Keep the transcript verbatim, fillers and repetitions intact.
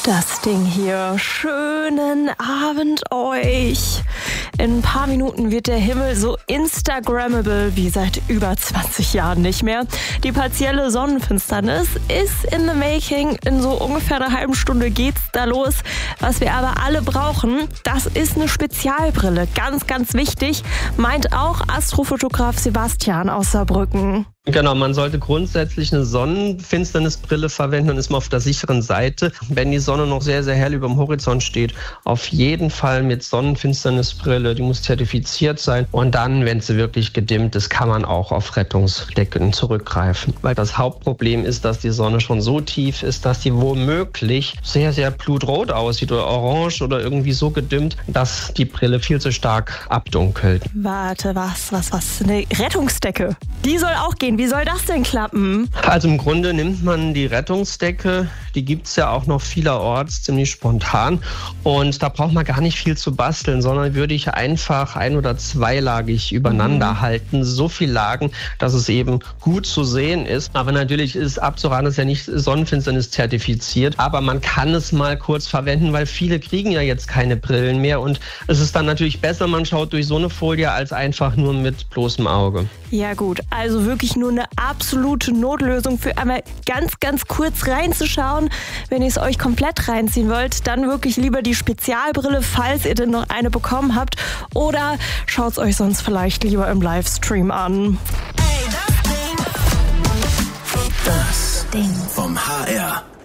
Das Ding hier. Schönen Abend euch. In ein paar Minuten wird der Himmel so instagrammable wie seit über zwanzig Jahren nicht mehr. Die partielle Sonnenfinsternis ist in the making. In so ungefähr einer halben Stunde geht's da los. Was wir aber alle brauchen, das ist eine Spezialbrille. Ganz, ganz wichtig, meint auch Astrofotograf Sebastian aus Saarbrücken. Genau, man sollte grundsätzlich eine Sonnenfinsternisbrille verwenden, dann ist man auf der sicheren Seite. Wenn die Sonne noch sehr, sehr hell über dem Horizont steht, auf jeden Fall mit Sonnenfinsternisbrille, die muss zertifiziert sein. Und dann, wenn sie wirklich gedimmt ist, kann man auch auf Rettungsdecken zurückgreifen. Weil das Hauptproblem ist, dass die Sonne schon so tief ist, dass die womöglich sehr, sehr blutrot aussieht oder orange oder irgendwie so gedimmt, dass die Brille viel zu stark abdunkelt. Warte, was, was, was? Eine Rettungsdecke? Die soll auch gehen. Wie soll das denn klappen? Also im Grunde nimmt man die Rettungsdecke, die gibt es ja auch noch vielerorts ziemlich spontan und da braucht man gar nicht viel zu basteln, sondern würde ich einfach ein- oder zweilagig übereinander mhm. halten. So viel Lagen, dass es eben gut zu sehen ist. Aber natürlich ist abzuraten, ist ja nicht Sonnenfinsternis zertifiziert, aber man kann es mal kurz verwenden, weil viele kriegen ja jetzt keine Brillen mehr und es ist dann natürlich besser, man schaut durch so eine Folie als einfach nur mit bloßem Auge. Ja gut, also wirklich nur eine absolute Notlösung für einmal ganz, ganz kurz reinzuschauen. Wenn ihr es euch komplett reinziehen wollt, dann wirklich lieber die Spezialbrille, falls ihr denn noch eine bekommen habt. Oder schaut es euch sonst vielleicht lieber im Livestream an. Das Ding vom H R.